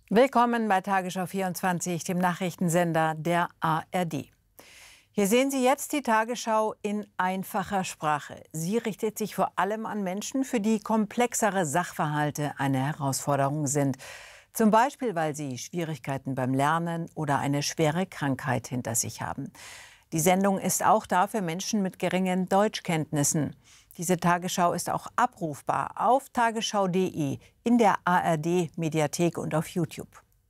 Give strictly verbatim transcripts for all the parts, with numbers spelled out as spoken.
Willkommen bei Tagesschau vierundzwanzig, dem Nachrichtensender der A R D. Hier sehen Sie jetzt die Tagesschau in einfacher Sprache. Sie richtet sich vor allem an Menschen, für die komplexere Sachverhalte eine Herausforderung sind. Zum Beispiel, weil sie Schwierigkeiten beim Lernen oder eine schwere Krankheit hinter sich haben. Die Sendung ist auch da für Menschen mit geringen Deutschkenntnissen. Diese Tagesschau ist auch abrufbar auf tagesschau punkt de, in der A R D-Mediathek und auf YouTube.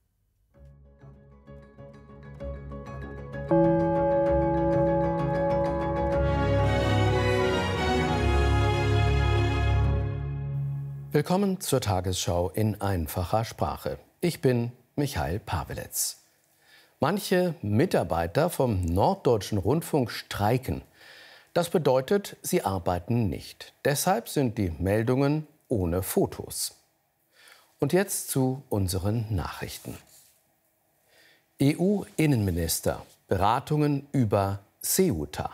Willkommen zur Tagesschau in einfacher Sprache. Ich bin Michael Paweletz. Manche Mitarbeiter vom Norddeutschen Rundfunk streiken. Das bedeutet, sie arbeiten nicht. Deshalb sind die Meldungen ohne Fotos. Und jetzt zu unseren Nachrichten. E U-Innenminister, Beratungen über Ceuta.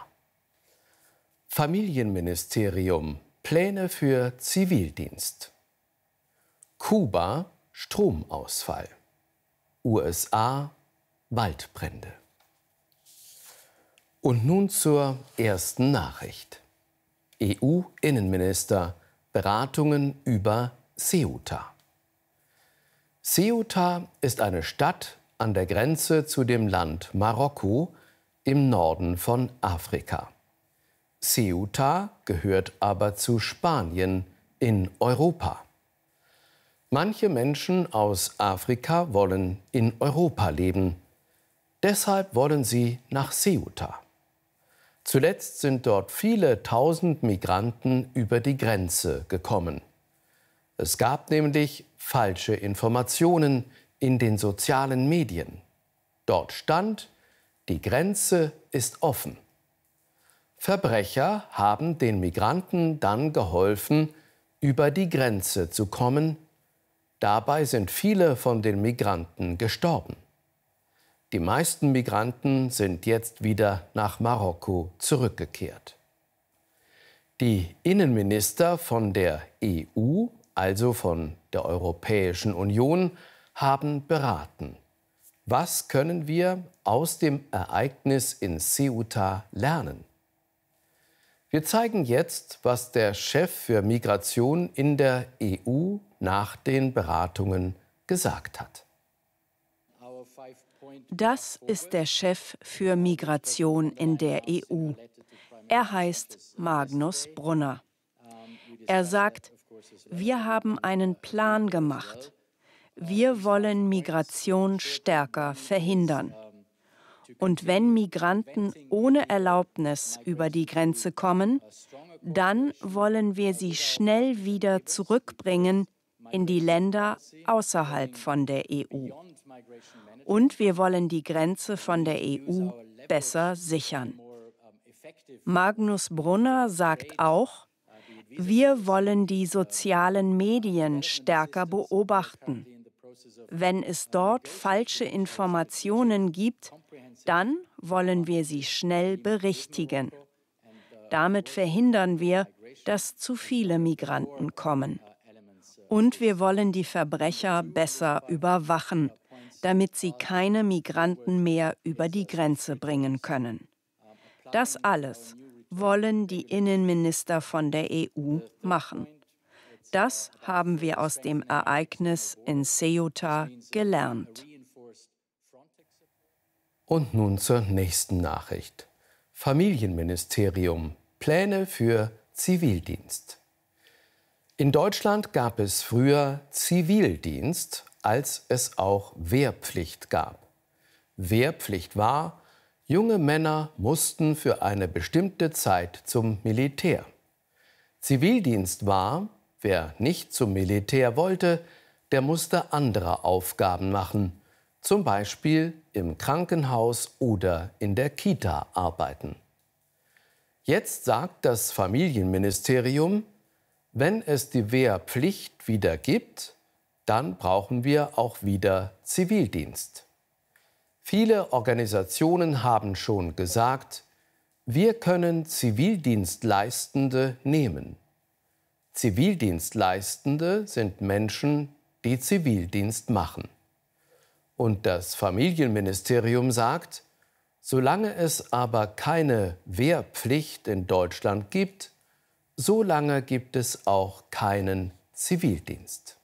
Familienministerium, Pläne für Zivildienst. Kuba, Stromausfall. U S A, Waldbrände. Und nun zur ersten Nachricht. E U-Innenminister, Beratungen über Ceuta. Ceuta ist eine Stadt an der Grenze zu dem Land Marokko im Norden von Afrika. Ceuta gehört aber zu Spanien in Europa. Manche Menschen aus Afrika wollen in Europa leben. Deshalb wollen sie nach Ceuta. Zuletzt sind dort viele tausend Migranten über die Grenze gekommen. Es gab nämlich falsche Informationen in den sozialen Medien. Dort stand, die Grenze ist offen. Verbrecher haben den Migranten dann geholfen, über die Grenze zu kommen. Dabei sind viele von den Migranten gestorben. Die meisten Migranten sind jetzt wieder nach Marokko zurückgekehrt. Die Innenminister von der E U, also von der Europäischen Union, haben beraten. Was können wir aus dem Ereignis in Ceuta lernen? Wir zeigen jetzt, was der Chef für Migration in der E U nach den Beratungen gesagt hat. Das ist der Chef für Migration in der E U. Er heißt Magnus Brunner. Er sagt, wir haben einen Plan gemacht. Wir wollen Migration stärker verhindern. Und wenn Migranten ohne Erlaubnis über die Grenze kommen, dann wollen wir sie schnell wieder zurückbringen in die Länder außerhalb von der E U. Und wir wollen die Grenze von der E U besser sichern. Magnus Brunner sagt auch, wir wollen die sozialen Medien stärker beobachten. Wenn es dort falsche Informationen gibt, dann wollen wir sie schnell berichtigen. Damit verhindern wir, dass zu viele Migranten kommen. Und wir wollen die Verbrecher besser überwachen, damit sie keine Migranten mehr über die Grenze bringen können. Das alles wollen die Innenminister von der E U machen. Das haben wir aus dem Ereignis in Ceuta gelernt. Und nun zur nächsten Nachricht. Familienministerium, Pläne für Zivildienst. In Deutschland gab es früher Zivildienst, als es auch Wehrpflicht gab. Wehrpflicht war, junge Männer mussten für eine bestimmte Zeit zum Militär. Zivildienst war, wer nicht zum Militär wollte, der musste andere Aufgaben machen, zum Beispiel im Krankenhaus oder in der Kita arbeiten. Jetzt sagt das Familienministerium, wenn es die Wehrpflicht wieder gibt, dann brauchen wir auch wieder Zivildienst. Viele Organisationen haben schon gesagt, wir können Zivildienstleistende nehmen. Zivildienstleistende sind Menschen, die Zivildienst machen. Und das Familienministerium sagt, solange es aber keine Wehrpflicht in Deutschland gibt, solange gibt es auch keinen Zivildienst.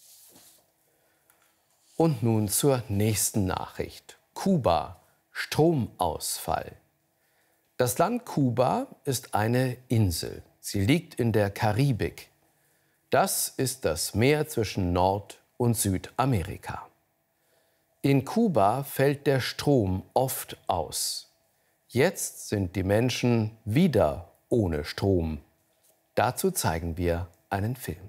Und nun zur nächsten Nachricht. Kuba, Stromausfall. Das Land Kuba ist eine Insel. Sie liegt in der Karibik. Das ist das Meer zwischen Nord- und Südamerika. In Kuba fällt der Strom oft aus. Jetzt sind die Menschen wieder ohne Strom. Dazu zeigen wir einen Film.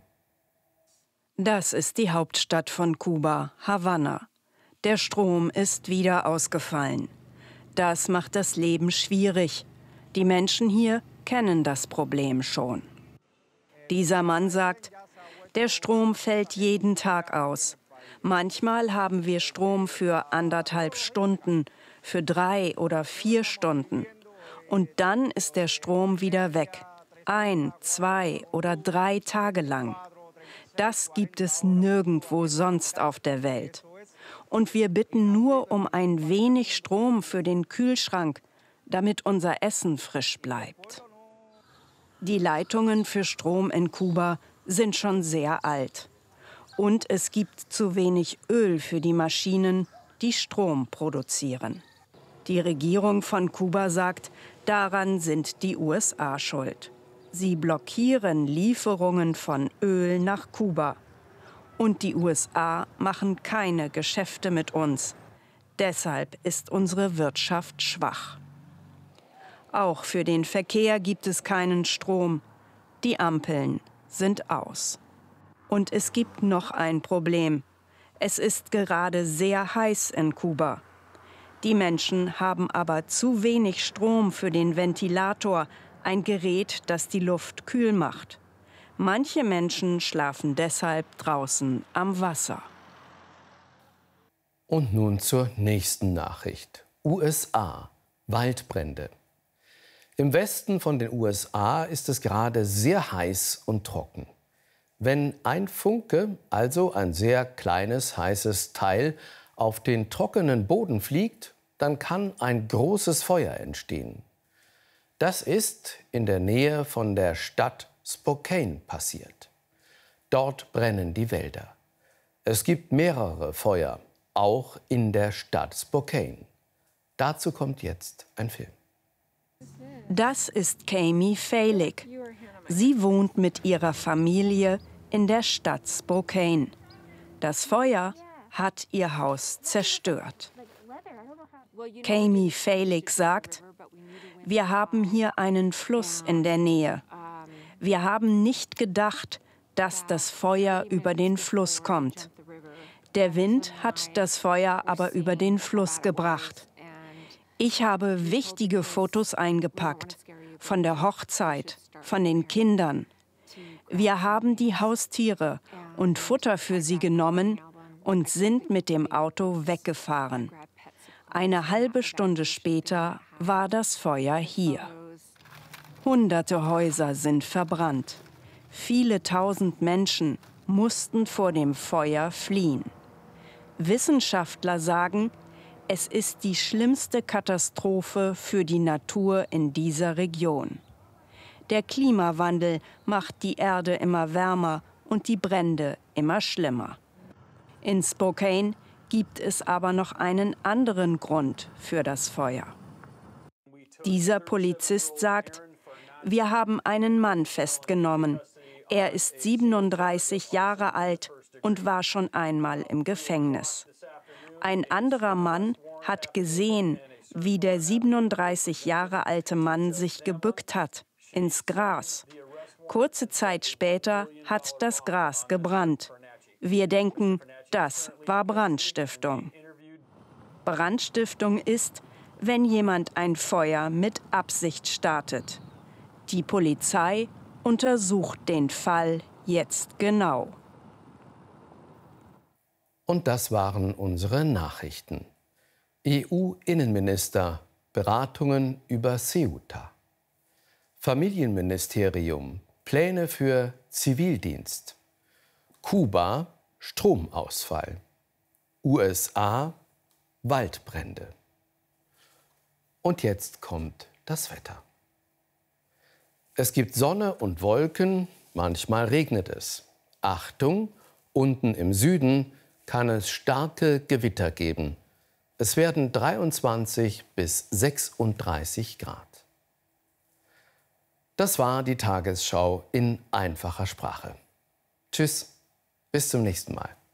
Das ist die Hauptstadt von Kuba, Havanna. Der Strom ist wieder ausgefallen. Das macht das Leben schwierig. Die Menschen hier kennen das Problem schon. Dieser Mann sagt, der Strom fällt jeden Tag aus. Manchmal haben wir Strom für anderthalb Stunden, für drei oder vier Stunden. Und dann ist der Strom wieder weg. Ein, zwei oder drei Tage lang. Das gibt es nirgendwo sonst auf der Welt. Und wir bitten nur um ein wenig Strom für den Kühlschrank, damit unser Essen frisch bleibt. Die Leitungen für Strom in Kuba sind schon sehr alt. Und es gibt zu wenig Öl für die Maschinen, die Strom produzieren. Die Regierung von Kuba sagt, daran sind die U S A schuld. Sie blockieren Lieferungen von Öl nach Kuba. Und die U S A machen keine Geschäfte mit uns. Deshalb ist unsere Wirtschaft schwach. Auch für den Verkehr gibt es keinen Strom. Die Ampeln sind aus. Und es gibt noch ein Problem. Es ist gerade sehr heiß in Kuba. Die Menschen haben aber zu wenig Strom für den Ventilator, ein Gerät, das die Luft kühl macht. Manche Menschen schlafen deshalb draußen am Wasser. Und nun zur nächsten Nachricht. U S A. Waldbrände. Im Westen von den U S A ist es gerade sehr heiß und trocken. Wenn ein Funke, also ein sehr kleines, heißes Teil, auf den trockenen Boden fliegt, dann kann ein großes Feuer entstehen. Das ist in der Nähe von der Stadt Spokane passiert. Dort brennen die Wälder. Es gibt mehrere Feuer, auch in der Stadt Spokane. Dazu kommt jetzt ein Film. Das ist Kami Falik. Sie wohnt mit ihrer Familie in der Stadt Spokane. Das Feuer hat ihr Haus zerstört. Kami Falik sagt, wir haben hier einen Fluss in der Nähe. Wir haben nicht gedacht, dass das Feuer über den Fluss kommt. Der Wind hat das Feuer aber über den Fluss gebracht. Ich habe wichtige Fotos eingepackt, von der Hochzeit, von den Kindern. Wir haben die Haustiere und Futter für sie genommen und sind mit dem Auto weggefahren. Eine halbe Stunde später war das Feuer hier. Hunderte Häuser sind verbrannt. Viele tausend Menschen mussten vor dem Feuer fliehen. Wissenschaftler sagen, es ist die schlimmste Katastrophe für die Natur in dieser Region. Der Klimawandel macht die Erde immer wärmer und die Brände immer schlimmer. In Spokane gibt es aber noch einen anderen Grund für das Feuer. Dieser Polizist sagt, wir haben einen Mann festgenommen. Er ist siebenunddreißig Jahre alt und war schon einmal im Gefängnis. Ein anderer Mann hat gesehen, wie der siebenunddreißig Jahre alte Mann sich gebückt hat, ins Gras. Kurze Zeit später hat das Gras gebrannt. Wir denken, das war Brandstiftung. Brandstiftung ist, wenn jemand ein Feuer mit Absicht startet. Die Polizei untersucht den Fall jetzt genau. Und das waren unsere Nachrichten. E U-Innenminister, Beratungen über Ceuta. Familienministerium, Pläne für Zivildienst. Kuba, Stromausfall. U S A Waldbrände. Und jetzt kommt das Wetter. Es gibt Sonne und Wolken, manchmal regnet es. Achtung, unten im Süden kann es starke Gewitter geben. Es werden dreiundzwanzig bis sechsunddreißig Grad. Das war die Tagesschau in einfacher Sprache. Tschüss, bis zum nächsten Mal.